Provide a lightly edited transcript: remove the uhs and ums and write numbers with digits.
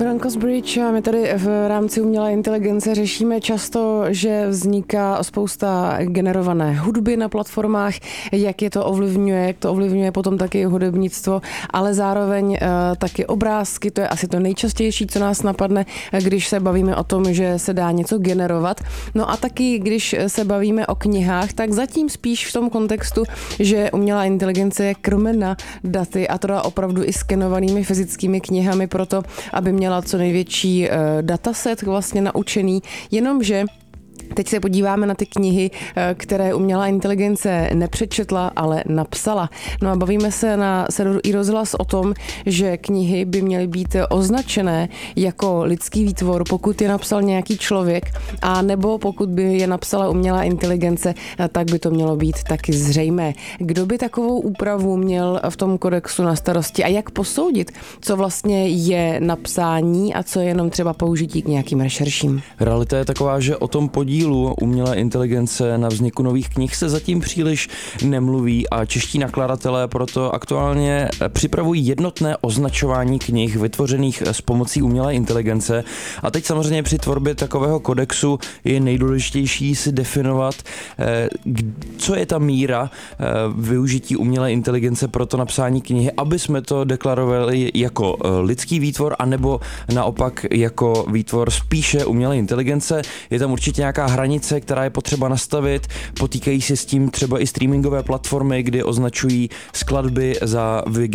Broncos Bridge, my tady v rámci umělé inteligence řešíme často, že vzniká spousta generované hudby na platformách, jak to ovlivňuje potom taky hudebnictvo, ale zároveň taky obrázky, to je asi to nejčastější, co nás napadne, když se bavíme o tom, že se dá něco generovat. No a taky, když se bavíme o knihách, tak zatím spíš v tom kontextu, že umělá inteligence je krmena daty a teda opravdu i skenovanými fyzickými knihami proto, aby měla co největší dataset vlastně naučený, jenomže teď se podíváme na ty knihy, které umělá inteligence nepřečetla, ale napsala. No a bavíme se na serveru iRozhlas o tom, že knihy by měly být označené jako lidský výtvor, pokud je napsal nějaký člověk, a nebo pokud by je napsala umělá inteligence, tak by to mělo být taky zřejmé. Kdo by takovou úpravu měl v tom kodexu na starosti a jak posoudit, co vlastně je napsání a co je jenom třeba použití k nějakým rešerším? Realita je taková, že o tom podílu umělé inteligence na vzniku nových knih se zatím příliš nemluví a čeští nakladatelé proto aktuálně připravují jednotné označování knih vytvořených s pomocí umělé inteligence. A teď samozřejmě při tvorbě takového kodexu je nejdůležitější si definovat, co je ta míra využití umělé inteligence pro to napsání knihy, aby jsme to deklarovali jako lidský výtvor, anebo naopak jako výtvor spíše umělé inteligence. Je tam určitě nějaká hranice, která je potřeba nastavit. Potýkají se s tím třeba i streamingové platformy, kdy označují skladby za